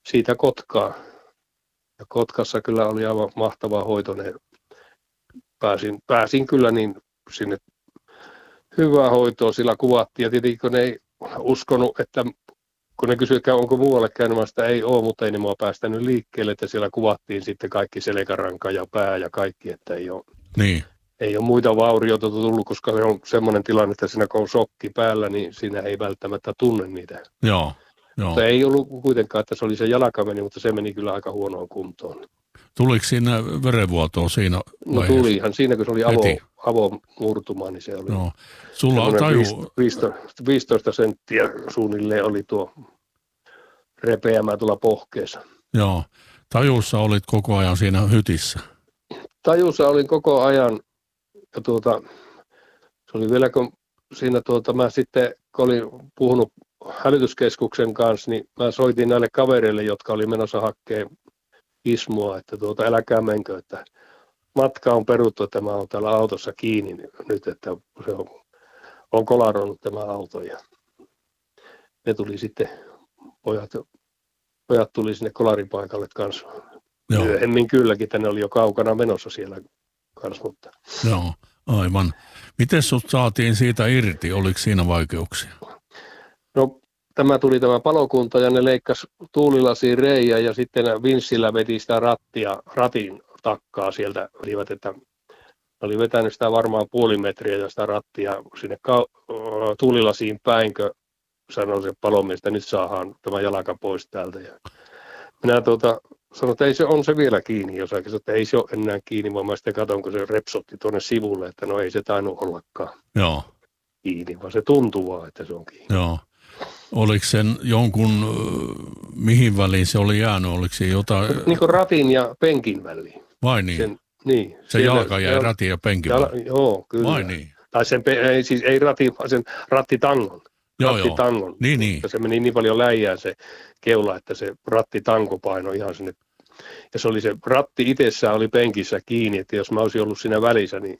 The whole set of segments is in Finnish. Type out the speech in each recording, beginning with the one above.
siitä Kotkaan. Ja Kotkassa kyllä oli aivan mahtava hoito. Pääsin kyllä niin sinne hyvää hoitoa sillä kuvattiin. Ja tietenkin kun ne ei uskonut, että kun ne kysyivät, onko muualle käynyt, sitä ei ole, mutta ei ne mua päästänyt liikkeelle, että siellä kuvattiin sitten kaikki selkäranka ja pää ja kaikki, että ei ole muita vaurioita tullut, koska se on semmoinen tilanne, että siinä kun on shokki päällä, niin siinä ei välttämättä tunne niitä. Joo. Mutta ei ollut kuitenkaan, että se oli se jalka meni, mutta se meni kyllä aika huonoon kuntoon. Tuliko siinä verenvuotoa siinä vaiheessa? No tulihan siinä, kun se oli avomurtuma, niin se oli. No. Sulla on 15 senttiä suunnilleen oli tuo repeämä tuolla pohkeessa. Joo. Tajuussa olit koko ajan siinä hytissä? Tajuussa olin koko ajan. Ja se oli vielä, kun siinä mä sitten, kun olin puhunut hälytyskeskuksen kanssa, niin mä soitin näille kavereille, jotka oli menossa hakemaan ismoa, että älkää menkö, että matka on peruttu, että mä oon täällä autossa kiinni nyt, että se on kolaronnut tämä auto. Ja ne tuli sitten, pojat tuli sinne kolaripaikalle kanssa. Myöhemmin kylläkin, että ne oli jo kaukana menossa siellä kanssa. Mutta. Joo, aivan. Miten sut saatiin siitä irti? Oliko siinä vaikeuksia? No tämä palokunta ja ne leikkasi tuulilasiin reijä ja sitten vinssillä veti sitä ratin takkaa sieltä. Että oli vetänyt sitä varmaan puoli metriä ja sitä rattia sinne tuulilasiin päinkö, sanoi se palomies, että nyt saadaan tämä jalka pois täältä. Ja minä sanoin, että ei se on se vielä kiinni, jos sanoin, että ei se ole enää kiinni, vaan mä sitten katson, kun se repsotti tuonne sivulle, että no ei se tainnut ollakaan kiinni, vaan se tuntuu vaan, että se on kiinni. Joo. Oliko sen jonkun, mihin väliin se oli jäänyt, oliko se jotain? Niin kuin ratin ja penkin väliin. Vai niin? Niin. Se jalka jäi ratin ja penkin väliin? Joo, kyllä. Vai niin? Tai ei ratin, vaan sen rattitangon. Rattitangon. Niin. Se meni niin paljon läjään se keula, että se rattitanko painoi ihan sinne. Ja se oli se ratti itsessään oli penkissä kiinni, että jos mä olisin ollut siinä välissä, niin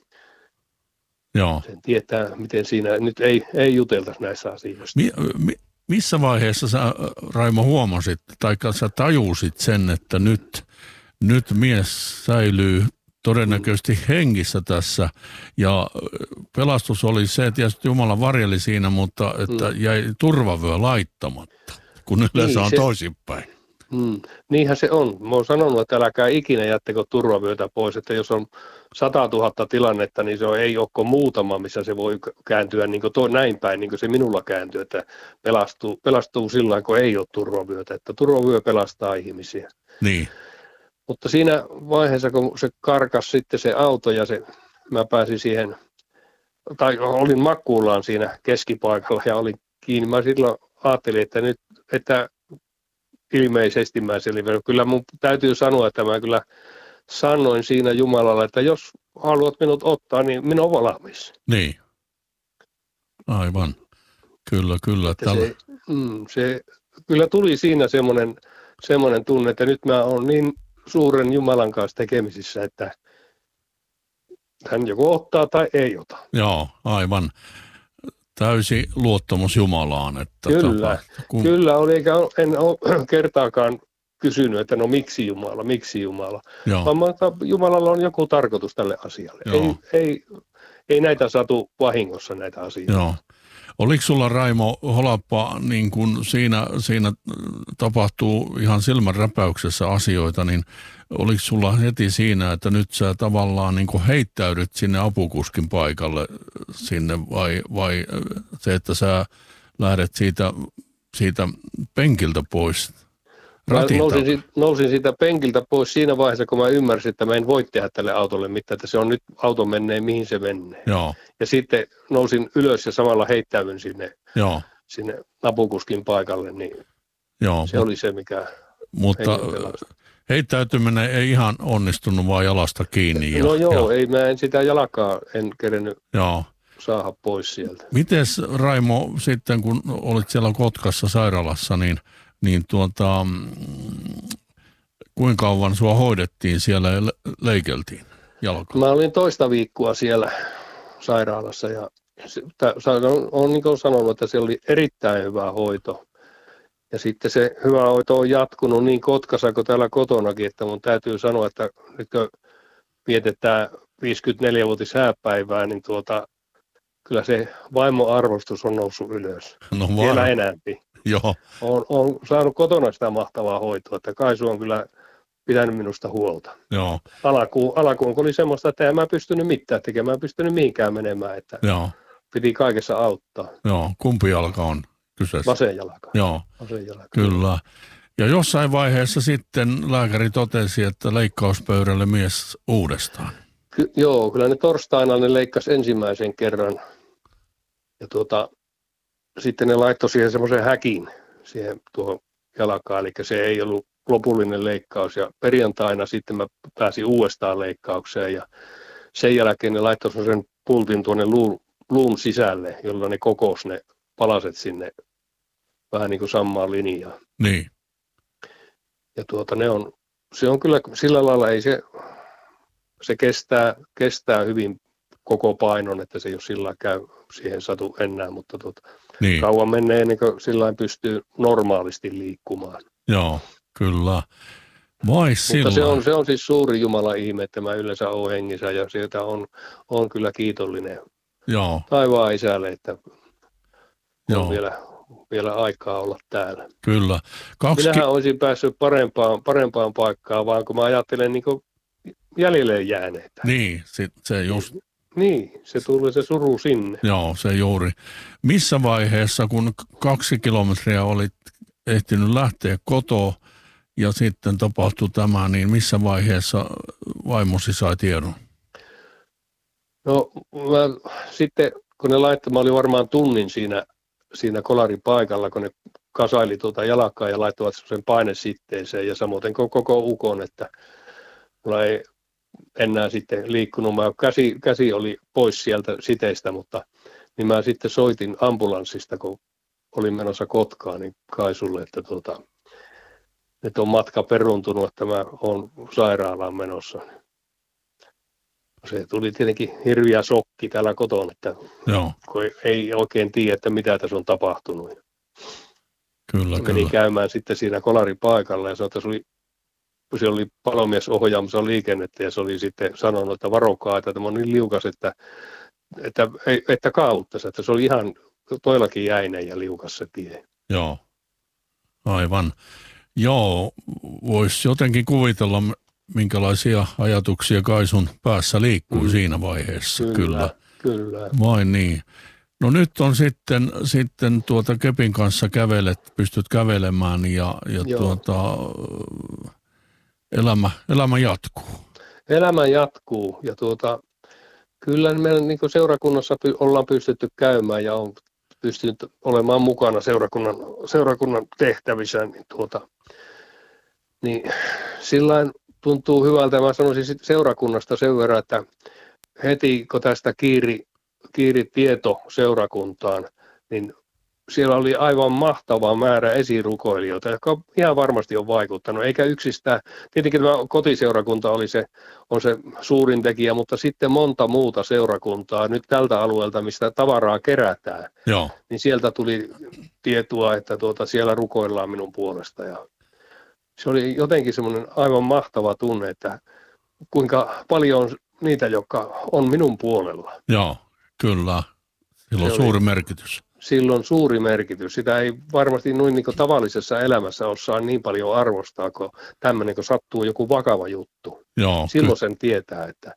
sen tietää, miten siinä nyt ei juteltaisi näissä asioissa. Missä vaiheessa sä, Raimo, huomasit, tai sä tajusit sen, että nyt mies säilyy todennäköisesti hengissä tässä, ja pelastus oli se, että Jumala varjeli siinä, mutta että jäi turvavyö laittamatta, kun yleensä on toisinpäin. Niinhän se on. Mä oon sanonut, että älkää ikinä jättäkö turvavyötä pois, että jos on 100 000 tilannetta, niin se ei ole muutama, missä se voi kääntyä niin kuin näin päin, niin kuin se minulla kääntyy, että pelastuu sillä kun ei ole turvavyötä, että turvavyö pelastaa ihmisiä. Niin. Mutta siinä vaiheessa, kun se karkas sitten se auto ja mä pääsin siihen, tai olin makkuullaan siinä keskipaikalla ja olin kiinni, mä silloin ajattelin, että nyt, että ilmeisesti mä selviän. Kyllä mun täytyy sanoa, että mä kyllä sanoin siinä Jumalalle, että jos haluat minut ottaa, niin minä olen valmis. Niin. Aivan. Kyllä. Se kyllä tuli siinä semmoinen tunne, että nyt mä oon niin suuren Jumalan kanssa tekemisissä, että hän joko ottaa tai ei ota. Joo, aivan. Täysi luottamus Jumalaan. Että kyllä oli, eikä en ole kertaakaan kysynyt, että no miksi Jumala. Vaan Jumalalla on joku tarkoitus tälle asialle. Ei näitä satu vahingossa näitä asioita. Joo. Oliko sulla, Raimo Holappa, niin kun siinä tapahtuu ihan silmänräpäyksessä asioita, niin oliko sulla heti siinä, että nyt sä tavallaan niin kun heittäydyt sinne apukuskin paikalle sinne vai se, että sä lähdet siitä penkiltä pois? Nousin siitä penkiltä pois siinä vaiheessa, kun mä ymmärsin, että mä en voi tehdä tälle autolle mitään, että se on nyt auto menee, mihin se menee. Joo. Ja sitten nousin ylös ja samalla heittäydyn sinne apukuskin paikalle, niin se oli se, mikä... Mutta heittäytyminen ei ihan onnistunut vaan jalasta kiinni. Mä en sitä jalkaa kerennyt saada pois sieltä. Mites, Raimo, sitten kun olit siellä Kotkassa sairaalassa, niin kuinka kauan sua hoidettiin siellä ja leikeltiin jalkaa? Mä olin toista viikkoa siellä sairaalassa ja olen niin kuin sanonut, että se oli erittäin hyvä hoito. Ja sitten se hyvä hoito on jatkunut niin Kotkassa kuin täällä kotonakin, että mun täytyy sanoa, että nyt kun vietetään 54-vuotis hääpäivää, niin kyllä se vaimoarvostus on noussut ylös. No Vielä enemmän. Joo. Olen saanut kotona sitä mahtavaa hoitoa, että Kaisu on kyllä pitänyt minusta huolta. Joo. Alkuun oli semmoista, että en mä pystynyt mitään tekemään, en pystynyt mihinkään menemään, että Joo. piti kaikessa auttaa. Joo, kumpi jalka on kyseessä? Vasen jalka. Joo, Vasen jalka. Kyllä. Ja jossain vaiheessa sitten lääkäri totesi, että leikkauspöydälle mies uudestaan. Joo, kyllä ne torstaina ne leikkasi ensimmäisen kerran. Ja sitten ne laittoi siihen semmoisen häkin siihen tuohon jalkaan, eli se ei ollut lopullinen leikkaus. Ja perjantaina sitten mä pääsin uudestaan leikkaukseen ja sen jälkeen ne laittoi semmoisen pultin tuonne luun sisälle, jolloin ne kokosi ne palaset sinne vähän niin kuin samaan linjaan. Niin. Ja se on kyllä sillä lailla, ei se kestää hyvin koko painon, että se ei ole sillä käy siihen satu enää, mutta Niin. kauan menee ennen kuin sillä pystyy normaalisti liikkumaan. Joo, kyllä. Mutta se on siis suuri Jumala ihme, että mä yleensä olen hengissä ja siitä on kyllä kiitollinen taivaan isälle, että on vielä aikaa olla täällä. Kyllä. Minähän olisin päässyt parempaan paikkaan, vaan kun mä ajattelen niin kuin jäljelle jääneitä. Niin, se just. Niin, se tulee se suru sinne. Joo, se juuri. Missä vaiheessa, kun 2 kilometriä olit ehtinyt lähteä kotoa ja sitten tapahtui tämä, niin missä vaiheessa vaimosi sai tiedon? No, sitten kun ne laittoi, mä olin varmaan tunnin siinä kolaripaikalla, kun ne kasaili jalkaa ja laittoivat sen painesitteeseen ja samoin koko ukon, että mulla ei enää sitten liikkunut. Käsi oli pois sieltä siteistä, niin mä sitten soitin ambulanssista, kun olin menossa Kotkaan, niin Kaisulle, että on matka peruuntunut, että mä oon sairaalaan menossa. Se tuli tietenkin hirviä shokki täällä kotona, että kun ei oikein tiedä, että mitä tässä on tapahtunut. Kyllä. Menin käymään sitten siinä kolaripaikalla ja se oli palomies ohjaamassa liikennettä ja se oli sitten sanonut, että varokaa, että tämä on niin liukas, että kaavuttaisi, että se oli ihan toillakin jäinen ja liukas se tie. Joo, aivan. Joo, voisi jotenkin kuvitella, minkälaisia ajatuksia Kaisun päässä liikkui siinä vaiheessa. Kyllä. Vain niin. No nyt on sitten kepin kanssa pystyt kävelemään ja elämä jatkuu. Elämä jatkuu ja kyllä meillä niin seurakunnassa ollaan pystytty käymään ja on pystynyt olemaan mukana seurakunnan tehtävissä, niin sillain tuntuu hyvältä. Mä sanoisin seurakunnasta sen verran, että heti kun tästä kiiri tieto seurakuntaan, niin siellä oli aivan mahtava määrä esirukoilijoita, jotka ihan varmasti on vaikuttanut, eikä yksistään, tietenkin tämä kotiseurakunta on se suurin tekijä, mutta sitten monta muuta seurakuntaa nyt tältä alueelta, mistä tavaraa kerätään, niin sieltä tuli tietoa, että siellä rukoillaan minun puolesta ja se oli jotenkin semmoinen aivan mahtava tunne, että kuinka paljon on niitä, jotka on minun puolella. Joo, kyllä. Sillä on suuri merkitys. Silloin suuri merkitys. Sitä ei varmasti noin niin kuin tavallisessa elämässä osaa niin paljon arvostaa, kun tämmöinen, kun sattuu joku vakava juttu. Joo, silloin sen tietää, että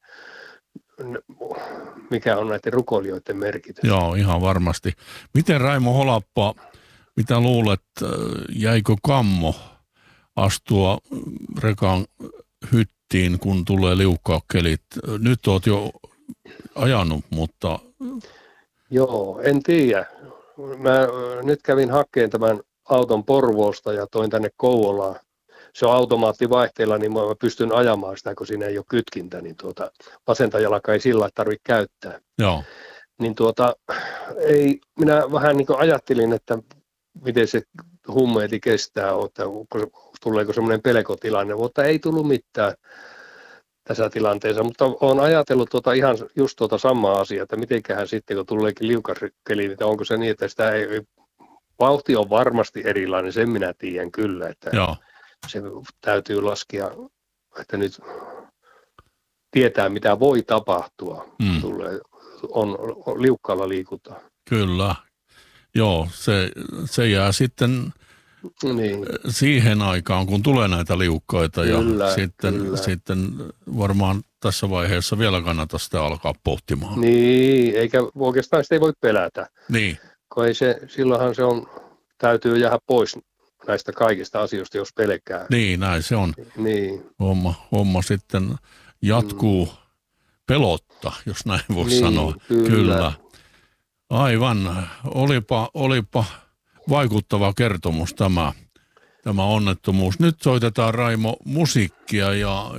mikä on näiden rukoilijoiden merkitys. Joo, ihan varmasti. Miten Raimo Holappa, mitä luulet, jäikö kammo astua rekan hyttiin, kun tulee liukkaat kelit? Nyt olet jo ajanut, mutta... Joo, en tiedä. Mä nyt kävin hakkeen tämän auton Porvoosta ja toin tänne Kouvolaan. Se on automaattivaihteella, niin mä pystyn ajamaan sitä, kun siinä ei ole kytkintä, niin vasenta jalkaa ei sillä tarvitse käyttää. Joo. Niin minä vähän niin kuin ajattelin, että miten se hummeeti kestää, että tuleeko semmoinen pelkotilanne, mutta ei tullut mitään tässä tilanteessa, mutta olen ajatellut ihan just samaa asiaa, että mitenköhän sitten, kun tuleekin liukas keli, että onko se niin, että sitä ei vauhti on varmasti erilainen, sen minä tiedän kyllä, että Joo. se täytyy laskea, että nyt tietää mitä voi tapahtua, on liukkaalla liikutaan. Kyllä, joo, se jää sitten siihen aikaan, kun tulee näitä liukkaita kyllä, ja sitten varmaan tässä vaiheessa vielä kannata sitä alkaa pohtimaan. Niin, eikä oikeastaan sitä ei voi pelätä. Niin. Kun silloinhan se täytyy jäädä pois näistä kaikista asioista, jos pelkää. Niin, näin se on. Niin. Homma sitten jatkuu pelotta, jos näin voi sanoa. Kyllä. Aivan. Olipa vaikuttava kertomus tämä onnettomuus. Nyt soitetaan, Raimo, musiikkia ja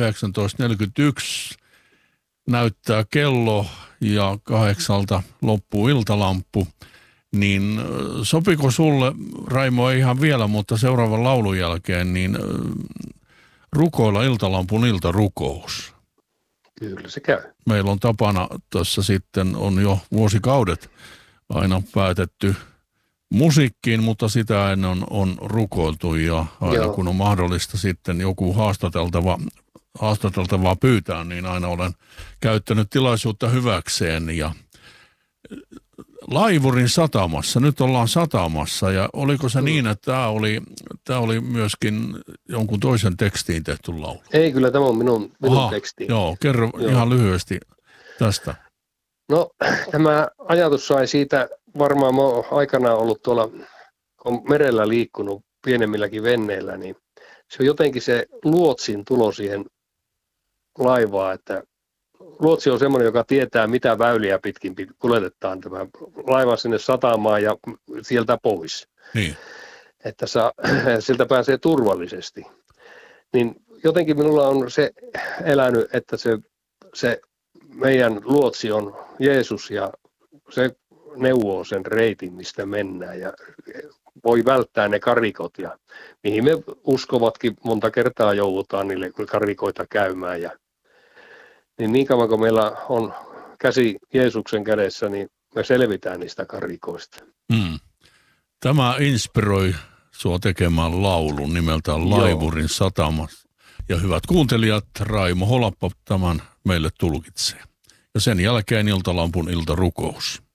19.41 näyttää kello ja 8 loppuu iltalamppu. Niin sopiko sulle, Raimo, ei ihan vielä, mutta seuraavan laulun jälkeen, niin rukoilla iltalampun iltarukous? Kyllä se käy. Meillä on tapana, tuossa sitten on jo vuosikaudet aina päätetty musiikkiin, mutta sitä ennen on rukoiltu ja aina kun on mahdollista sitten joku haastateltavaa pyytää, niin aina olen käyttänyt tilaisuutta hyväkseen ja Laivurin satamassa, nyt ollaan satamassa ja oliko se niin, että tämä oli myöskin jonkun toisen tekstiin tehty laulu? Ei, kyllä tämä on minun tekstiin. Joo, kerro ihan lyhyesti tästä. No, tämä ajatus sai siitä, varmaan mä oon aikanaan ollut tuolla, kun merellä liikkunut pienemmilläkin venneillä, niin se on jotenkin se luotsin tulo siihen laivaan, että luotsi on semmoinen, joka tietää, mitä väyliä pitkin kuljetetaan tämä laiva sinne satamaan ja sieltä pois. Niin. Että siltä pääsee turvallisesti. Niin jotenkin minulla on se elänyt, että se meidän luotsi on Jeesus ja se neuvoo sen reitin, mistä mennään ja voi välttää ne karikot ja mihin me uskovatkin monta kertaa joudutaan niille karikoita käymään ja niin kauan kun meillä on käsi Jeesuksen kädessä, niin me selvitään niistä karikoista. Tämä inspiroi sua tekemään laulun nimeltään Laivurin satama. Ja hyvät kuuntelijat, Raimo Holappa tämän meille tulkitsee. Ja sen jälkeen iltalampun iltarukous.